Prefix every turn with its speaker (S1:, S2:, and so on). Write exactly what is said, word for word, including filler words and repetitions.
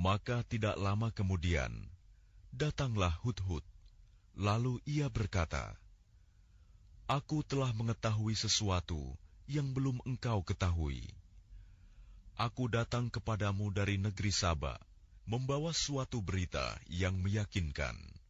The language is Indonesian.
S1: Maka tidak lama kemudian, datanglah Hudhud. Lalu ia berkata, "Aku telah mengetahui sesuatu yang belum engkau ketahui. Aku datang kepadamu dari negeri Saba, membawa suatu berita yang meyakinkan."